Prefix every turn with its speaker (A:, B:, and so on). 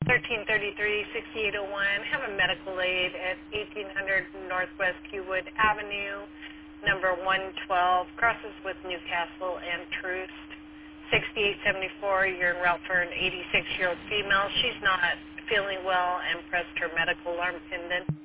A: 1333-6801. Have a medical aid at 1800 Northwest Keywood Avenue, number 112, crosses with Newcastle and Troost. 6874, you're en route for an 86-year-old female. She's not feeling well and pressed her medical alarm pendant.